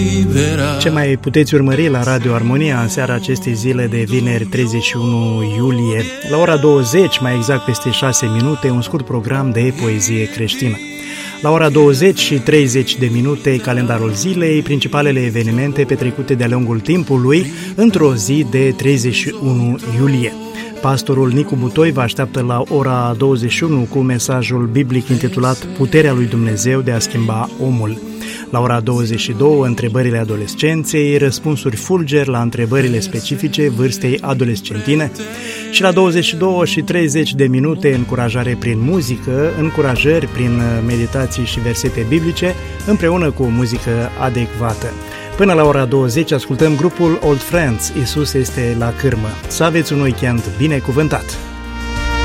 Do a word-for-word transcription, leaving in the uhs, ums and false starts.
Ce mai puteți urmări la Radio Armonia în seara acestei zile de vineri treizeci și unu iulie. La ora douăzeci, mai exact peste șase minute, un scurt program de poezie creștină. La ora douăzeci și treizeci de minute, calendarul zilei, principalele evenimente petrecute de-a lungul timpului într-o zi de treizeci și unu iulie. Pastorul Nicu Butoi vă așteaptă la ora douăzeci și unu cu mesajul biblic intitulat Puterea lui Dumnezeu de a schimba omul. La ora douăzeci și două, întrebările adolescenței, răspunsuri fulger la întrebările specifice vârstei adolescentine și la douăzeci și două și treizeci de minute, încurajare prin muzică, încurajări prin meditații și versete biblice, împreună cu o muzică adecvată. Până la ora douăzeci ascultăm grupul Old Friends, Iisus este la cârmă. Să aveți un weekend binecuvântat!